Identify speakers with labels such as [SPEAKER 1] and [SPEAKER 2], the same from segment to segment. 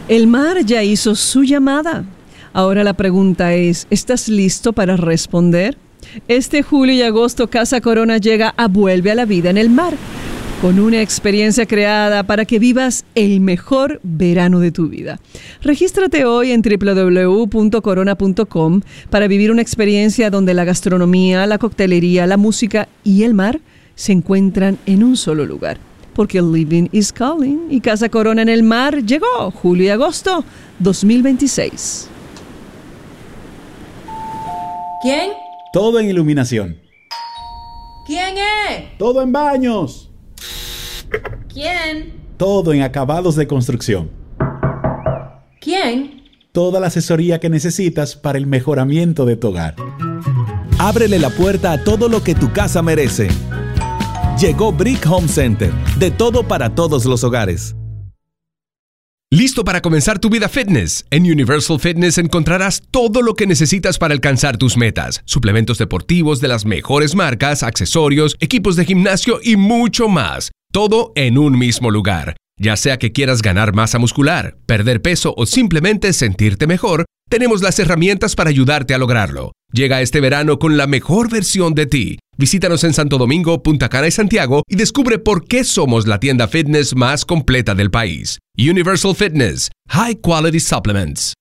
[SPEAKER 1] El mar ya hizo su llamada. Ahora la pregunta es, ¿estás listo para responder? Este julio y agosto, Casa Corona llega a Vuelve a la Vida en el Mar, con una experiencia creada para que vivas el mejor verano de tu vida. Regístrate hoy en www.corona.com para vivir una experiencia donde la gastronomía, la coctelería, la música y el mar se encuentran en un solo lugar. Porque Living is Calling y Casa Corona en el Mar llegó julio y agosto 2026.
[SPEAKER 2] ¿Quién?
[SPEAKER 3] Todo en iluminación.
[SPEAKER 2] ¿Quién es?
[SPEAKER 3] Todo en baños.
[SPEAKER 2] ¿Quién?
[SPEAKER 3] Todo en acabados de construcción.
[SPEAKER 2] ¿Quién?
[SPEAKER 3] Toda la asesoría que necesitas para el mejoramiento de tu hogar.
[SPEAKER 4] Ábrele la puerta a todo lo que tu casa merece. Llegó Brick Home Center, de todo para todos los hogares.
[SPEAKER 5] ¿Listo para comenzar tu vida fitness? En Universal Fitness encontrarás todo lo que necesitas para alcanzar tus metas. Suplementos deportivos de las mejores marcas, accesorios, equipos de gimnasio y mucho más. Todo en un mismo lugar. Ya sea que quieras ganar masa muscular, perder peso o simplemente sentirte mejor, tenemos las herramientas para ayudarte a lograrlo. Llega este verano con la mejor versión de ti. Visítanos en Santo Domingo, Punta Cana y Santiago y descubre por qué somos la tienda fitness más completa del país. Universal Fitness. High Quality Supplements.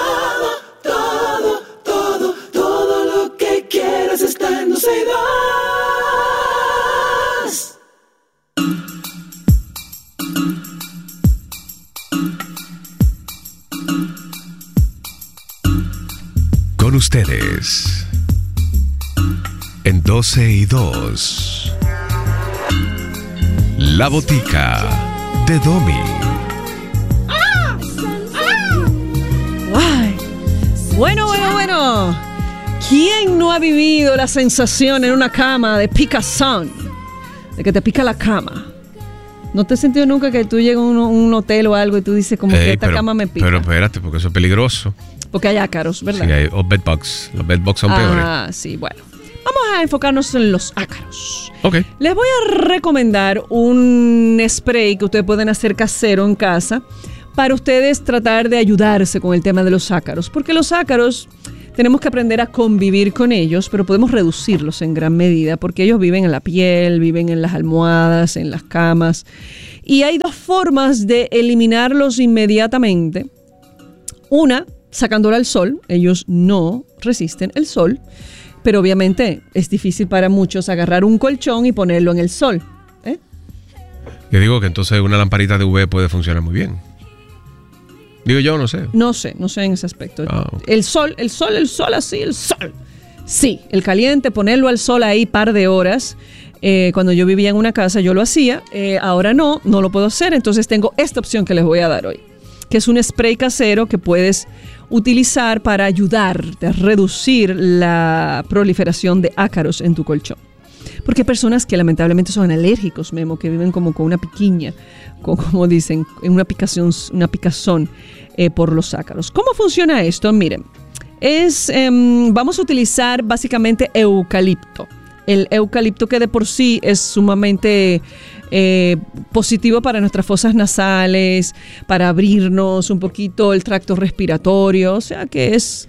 [SPEAKER 6] Todo lo que quieras está en Dulce Das.
[SPEAKER 5] Con ustedes, en 12 y 2, La Botica de Domi.
[SPEAKER 1] ¡Ay! Bueno. ¿Quién no ha vivido la sensación en una cama de picazón? De que te pica la cama. ¿No te has sentido nunca que tú llegas a un hotel o algo y tú dices como que esta cama me pica?
[SPEAKER 5] Pero espérate, porque eso es peligroso.
[SPEAKER 1] Porque hay ácaros, ¿verdad?
[SPEAKER 5] Sí, hay bedbugs. Los bedbugs son peores.
[SPEAKER 1] Ah, sí, bueno. Vamos a enfocarnos en los ácaros.
[SPEAKER 5] Ok.
[SPEAKER 1] Les voy a recomendar un spray que ustedes pueden hacer casero en casa para ustedes tratar de ayudarse con el tema de los ácaros. Porque los ácaros tenemos que aprender a convivir con ellos, pero podemos reducirlos en gran medida porque ellos viven en la piel, viven en las almohadas, en las camas. Y hay dos formas de eliminarlos inmediatamente. Una, sacándola al sol. Ellos no resisten el sol, pero obviamente es difícil para muchos agarrar un colchón y ponerlo en el sol.
[SPEAKER 5] Yo digo que entonces una lamparita de UV puede funcionar muy bien. Digo yo, no sé.
[SPEAKER 1] No sé en ese aspecto.
[SPEAKER 5] Okay.
[SPEAKER 1] El sol, así, el sol. Sí, el caliente, ponerlo al sol ahí par de horas. Cuando yo vivía en una casa yo lo hacía, ahora no lo puedo hacer, entonces tengo esta opción que les voy a dar hoy, que es un spray casero que puedes utilizar para ayudarte a reducir la proliferación de ácaros en tu colchón. Porque hay personas que lamentablemente son alérgicos, Memo, que viven como con una piquiña, como dicen, una picazón por los ácaros. ¿Cómo funciona esto? Miren, vamos a utilizar básicamente eucalipto. El eucalipto, que de por sí es sumamente positivo para nuestras fosas nasales, para abrirnos un poquito el tracto respiratorio, o sea que es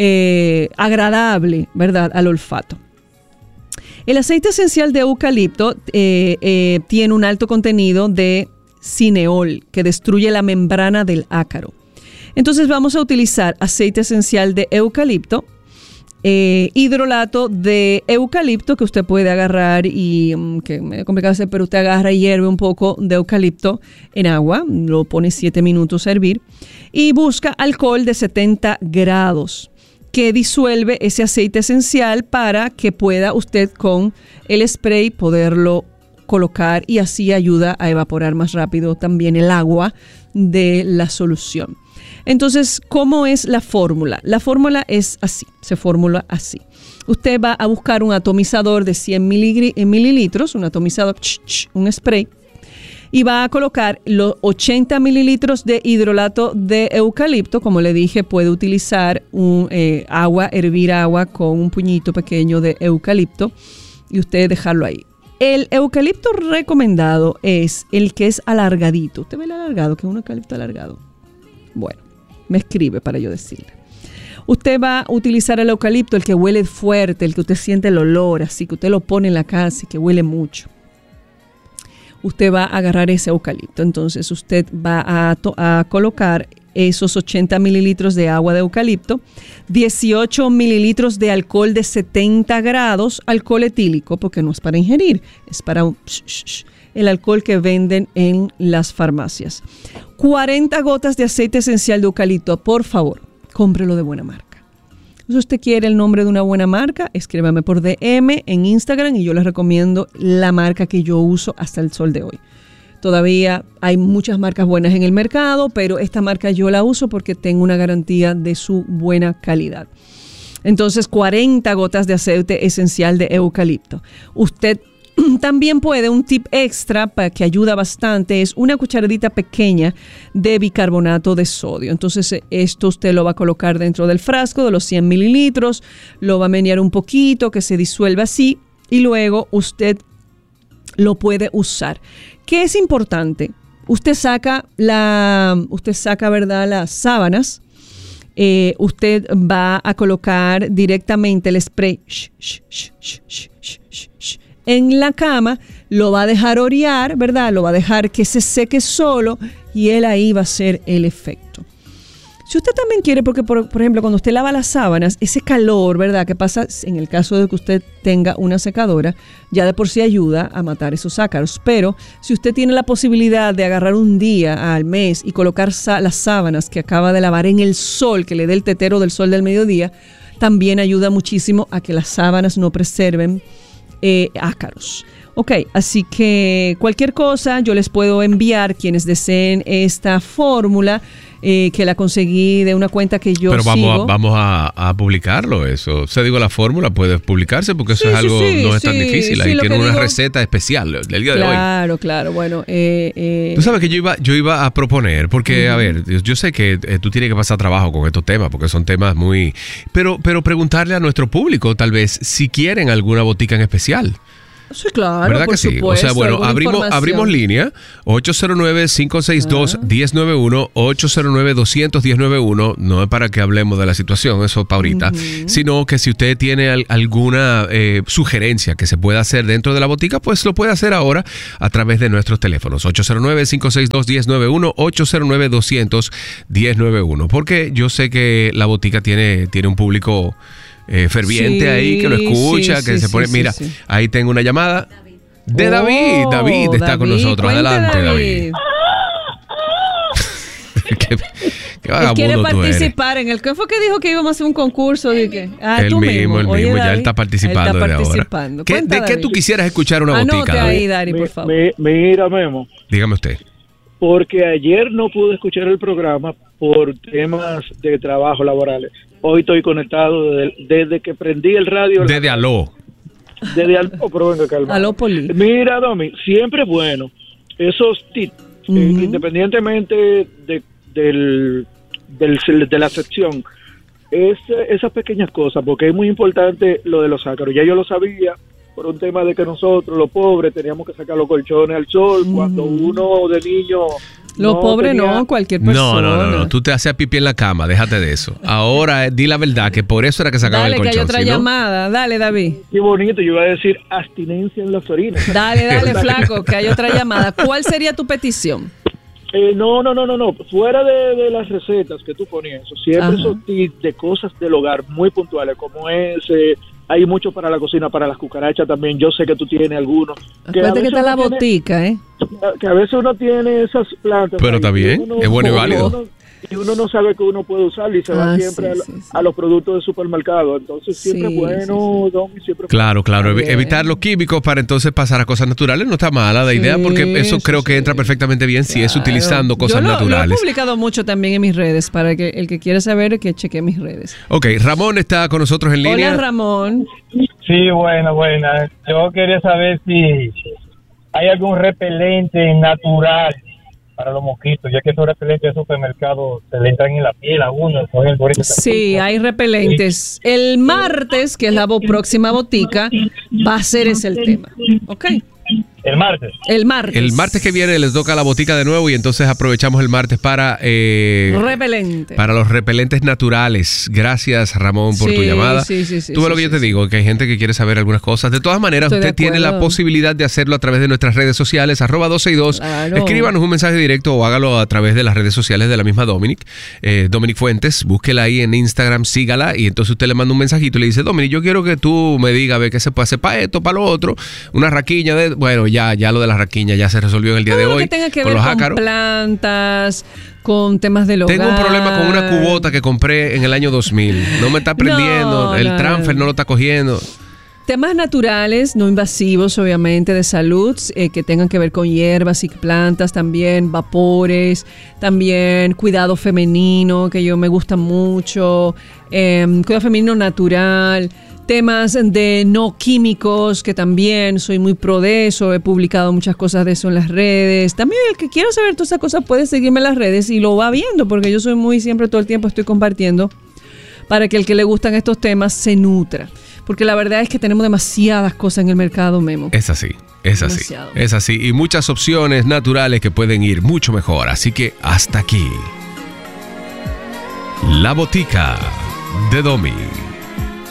[SPEAKER 1] agradable, ¿verdad?, al olfato. El aceite esencial de eucalipto tiene un alto contenido de cineol, que destruye la membrana del ácaro. Entonces vamos a utilizar aceite esencial de eucalipto, hidrolato de eucalipto, que usted puede agarrar y, que me es complicado hacer, pero usted agarra y hierve un poco de eucalipto en agua, lo pone 7 minutos a hervir y busca alcohol de 70 grados. Que disuelve ese aceite esencial para que pueda usted con el spray poderlo colocar y así ayuda a evaporar más rápido también el agua de la solución. Entonces, ¿cómo es la fórmula? La fórmula es así, se formula así. Usted va a buscar un atomizador de 100 mililitros, un atomizador, un spray, y va a colocar los 80 mililitros de hidrolato de eucalipto. Como le dije, puede utilizar hervir agua con un puñito pequeño de eucalipto y usted dejarlo ahí. El eucalipto recomendado es el que es alargadito. ¿Usted ve el alargado? Que es un eucalipto alargado. Bueno, me escribe para yo decirle. Usted va a utilizar el eucalipto, el que huele fuerte, el que usted siente el olor, así que usted lo pone en la casa y que huele mucho. Usted va a agarrar ese eucalipto. Entonces usted va a colocar esos 80 mililitros de agua de eucalipto, 18 mililitros de alcohol de 70 grados, alcohol etílico, porque no es para ingerir, es para el alcohol que venden en las farmacias. 40 gotas de aceite esencial de eucalipto, por favor. Cómprelo de buena marca. Si usted quiere el nombre de una buena marca, escríbame por DM en Instagram y yo les recomiendo la marca que yo uso hasta el sol de hoy. Todavía hay muchas marcas buenas en el mercado, pero esta marca yo la uso porque tengo una garantía de su buena calidad. Entonces, 40 gotas de aceite esencial de eucalipto. Usted también puede, un tip extra que ayuda bastante, es una cucharadita pequeña de bicarbonato de sodio. Entonces esto usted lo va a colocar dentro del frasco de los 100 mililitros, lo va a menear un poquito, que se disuelva así, y luego usted lo puede usar. ¿Qué es importante? Usted saca, ¿verdad?, las sábanas. Usted va a colocar directamente el spray en la cama, lo va a dejar orear, ¿verdad? Lo va a dejar que se seque solo y él ahí va a hacer el efecto. Si usted también quiere, porque por ejemplo cuando usted lava las sábanas, ese calor, ¿verdad?, que pasa en el caso de que usted tenga una secadora, ya de por sí ayuda a matar esos ácaros. Pero si usted tiene la posibilidad de agarrar un día al mes y colocar las sábanas que acaba de lavar en el sol, que le dé el tetero del sol del mediodía, también ayuda muchísimo a que las sábanas no preserven ácaros. Ok, así que cualquier cosa yo les puedo enviar, quienes deseen esta fórmula, que la conseguí de una cuenta que yo sigo.
[SPEAKER 5] Pero vamos a publicarlo eso. O sea, digo, la fórmula puede publicarse porque eso es algo, no es tan difícil. Ahí tiene una receta especial del día de hoy.
[SPEAKER 1] Claro. Bueno,
[SPEAKER 5] tú sabes que yo iba a proponer, porque, a ver, yo sé que tú tienes que pasar trabajo con estos temas, porque son temas muy... Pero preguntarle a nuestro público, tal vez, si quieren alguna botica en especial.
[SPEAKER 1] Sí, claro,
[SPEAKER 5] ¿verdad
[SPEAKER 1] por
[SPEAKER 5] que sí?
[SPEAKER 1] supuesto,
[SPEAKER 5] O sea, bueno, abrimos línea 809-562-1091, 809-200-1091. No es para que hablemos de la situación, eso para ahorita, sino que si usted tiene alguna sugerencia que se pueda hacer dentro de la botica, pues lo puede hacer ahora a través de nuestros teléfonos 809-562-1091, 809-200-1091, porque yo sé que la botica tiene un público ferviente ahí que lo escucha, que se pone. Mira, ahí tengo una llamada de David. David está con nosotros. Adelante, David. Él
[SPEAKER 1] quiere participar en el... ¿Qué fue que dijo que íbamos a hacer un concurso? Él mismo.
[SPEAKER 5] Oye, ya él está participando desde ahora. ¿De qué tú quisieras escuchar una botica,
[SPEAKER 1] David? Ahí, Dari, por favor.
[SPEAKER 7] Mira, Memo.
[SPEAKER 5] Dígame usted.
[SPEAKER 7] Porque ayer no pude escuchar el programa por temas de trabajo laborales. Hoy estoy conectado desde que prendí el radio.
[SPEAKER 5] Desde Aló.
[SPEAKER 7] Desde Aló, pero venga, calma.
[SPEAKER 1] Aló, Poli.
[SPEAKER 7] Mira, Domi, siempre bueno esos tips, independientemente de la sección, esas pequeñas cosas, porque es muy importante lo de los ácaros. Ya yo lo sabía, por un tema de que nosotros, los pobres, teníamos que sacar los colchones al sol, cuando uno de niño...
[SPEAKER 1] Los pobres no, cualquier persona.
[SPEAKER 5] No, tú te hacías pipí en la cama, déjate de eso. Ahora, di la verdad, que por eso era que sacaban el colchón.
[SPEAKER 1] Dale, que hay otra llamada. Dale, David.
[SPEAKER 7] Qué bonito, yo iba a decir abstinencia en los orinas.
[SPEAKER 1] Dale, flaco, que hay otra llamada. ¿Cuál sería tu petición?
[SPEAKER 7] No. Fuera de las recetas que tú ponías, siempre esos tips de cosas del hogar muy puntuales, como ese... Hay mucho para la cocina, para las cucarachas también. Yo sé que tú tienes algunos.
[SPEAKER 1] Acuérdate que está la botica,
[SPEAKER 7] que a veces uno tiene esas plantas.
[SPEAKER 5] Pero está bien, es bueno y válido. Y uno no sabe que uno puede usar y se va siempre a los productos de supermercado. Entonces siempre es bueno, Domi, siempre. Claro, evitar los químicos para entonces pasar a cosas naturales no está mala la idea, porque eso creo que entra perfectamente bien si es utilizando cosas naturales.
[SPEAKER 1] Lo he publicado mucho también en mis redes, para que el que quiera saber que chequee mis redes.
[SPEAKER 5] Ok, Ramón está con nosotros en línea.
[SPEAKER 1] Hola, Ramón.
[SPEAKER 8] Sí, buena. Yo quería saber si hay algún repelente natural para los mosquitos, ya que esos repelentes de supermercado se le entran en la piel a uno.
[SPEAKER 1] Sí, hay repelentes. El martes, que es la próxima botica, va a ser ese el tema. ¿Ok?
[SPEAKER 8] El martes.
[SPEAKER 1] El martes.
[SPEAKER 5] El martes que viene les toca la botica de nuevo y entonces aprovechamos el martes para...
[SPEAKER 1] repelente.
[SPEAKER 5] Para los repelentes naturales. Gracias, Ramón, por tu llamada.
[SPEAKER 1] Sí,
[SPEAKER 5] Tú ves lo que yo te digo, que hay gente que quiere saber algunas cosas. De todas maneras, usted tiene la posibilidad de hacerlo a través de nuestras redes sociales, @12y2. Claro. Escríbanos un mensaje directo o hágalo a través de las redes sociales de la misma Dominic. Dominic Fuentes, búsquela ahí en Instagram, sígala y entonces usted le manda un mensajito y le dice, Dominic, yo quiero que tú me digas, ve qué se puede hacer para esto, para lo otro, una raquiña de... Bueno, ya lo de la raquiña ya se resolvió en el día de hoy.
[SPEAKER 1] Que tenga que
[SPEAKER 5] con
[SPEAKER 1] ver
[SPEAKER 5] los
[SPEAKER 1] con
[SPEAKER 5] ácaros.
[SPEAKER 1] Plantas, con temas del hogar.
[SPEAKER 5] Tengo un problema con una cubota que compré en el año 2000. No me está prendiendo, el transfer no lo está cogiendo.
[SPEAKER 1] Temas naturales, no invasivos, obviamente, de salud, que tengan que ver con hierbas y plantas también, vapores, también cuidado femenino, que yo me gusta mucho, cuidado femenino natural, temas de no químicos, que también soy muy pro de eso, he publicado muchas cosas de eso en las redes. También el que quiera saber todas esas cosas puede seguirme en las redes y lo va viendo, porque yo soy siempre todo el tiempo estoy compartiendo para que el que le gustan estos temas se nutra. Porque la verdad es que tenemos demasiadas cosas en el mercado, Memo.
[SPEAKER 5] Es así. Es así. Y muchas opciones naturales que pueden ir mucho mejor. Así que hasta aquí. La botica de Domi.